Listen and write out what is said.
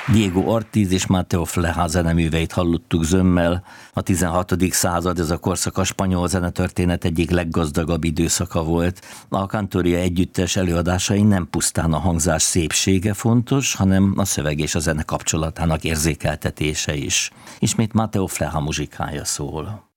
Diego Ortiz és Mateo Flecha zeneműveit hallottuk zömmel. A 16. század, ez a korszak a spanyol zenetörténet egyik leggazdagabb időszaka volt. A Cantoria együttes előadásai nem pusztán a hangzás szépsége fontos, hanem a szöveg és a zene kapcsolatának érzékeltetése is. Ismét Mateo Flecha muzsikája szól.